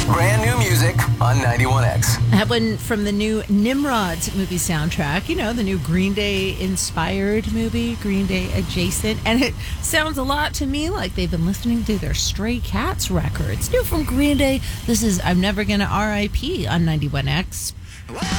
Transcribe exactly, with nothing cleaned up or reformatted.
brand new music on ninety-one X. That one from the new Nimrods movie soundtrack. You know, the new Green Day inspired movie, Green Day adjacent. And it sounds a lot to me like they've been listening to their Stray Cats records. New from Green Day. This is I'm Never Gonna R I P on ninety-one X.